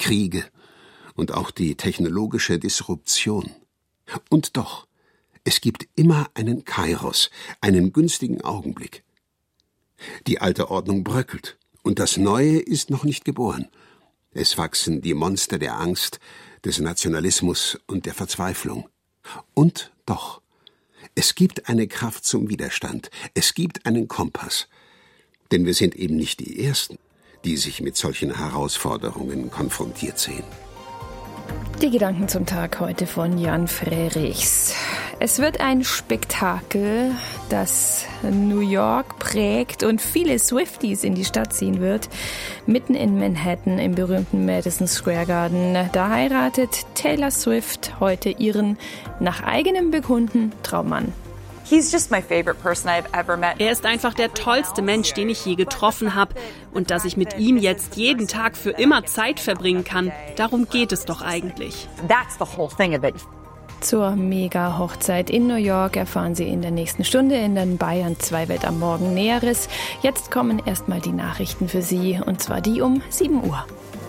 Kriege und auch die technologische Disruption. Und doch, es gibt immer einen Kairos, einen günstigen Augenblick. Die alte Ordnung bröckelt und das Neue ist noch nicht geboren. Es wachsen die Monster der Angst, des Nationalismus und der Verzweiflung. Und doch, es gibt eine Kraft zum Widerstand, es gibt einen Kompass. Denn wir sind eben nicht die Ersten, die sich mit solchen Herausforderungen konfrontiert sehen. Die Gedanken zum Tag heute von Jan Frerichs. Es wird ein Spektakel, das New York prägt und viele Swifties in die Stadt ziehen wird. Mitten in Manhattan im berühmten Madison Square Garden. Da heiratet Taylor Swift heute ihren nach eigenem Bekunden Traummann. Er ist einfach der tollste Mensch, den ich je getroffen habe. Und dass ich mit ihm jetzt jeden Tag für immer Zeit verbringen kann, darum geht es doch eigentlich. Zur Mega-Hochzeit in New York erfahren Sie in der nächsten Stunde in den Bayern 2 Welt am Morgen Näheres. Jetzt kommen erstmal die Nachrichten für Sie, und zwar die um 7 Uhr.